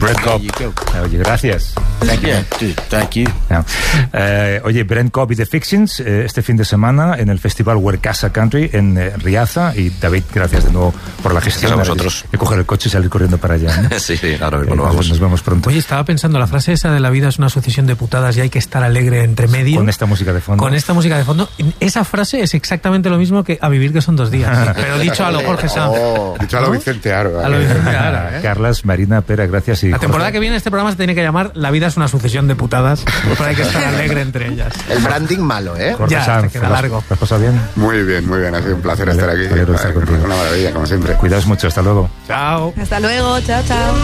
Brent Cobb. Oye, gracias. Thank you. Oye, Brent Cobb y The Fixins este fin de semana en el festival Werkasa Country en Riaza. Y David, gracias de nuevo por la gestión. Gracias a vosotros. De coger el coche y salir corriendo para allá, ¿no? Sí, ahora mismo nos vamos. Nos vemos pronto. Oye, estaba pensando, la frase esa de la vida es una sucesión de putadas y hay que estar alegre entre medio. Con esta música de fondo. Con esta música de fondo. Esa frase es exactamente lo mismo que a vivir que son 2 días. Pero dicho a lo Jorge Sanz. Dicho a lo Vicente Aro. A lo Vicente Aro, Carlas, Marina, Pera, gracias. Y la temporada que viene este programa se tiene que llamar La vida es una sucesión de putadas, pero hay que estar alegre entre ellas. El branding malo, ¿eh? Jorge Ya, Sanz, te queda largo. ¿Te has pasado bien? Muy bien. Ha sido un placer estar aquí. Estar contigo. Una maravilla, como siempre. Cuidaos mucho, hasta luego. Chao. Hasta luego, chao.